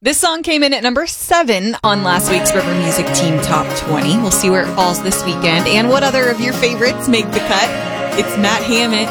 This song came in at number 7 on last week's River Music Team Top 20. We'll see where it falls this weekend and what other of your favorites make the cut. It's Matt Hammett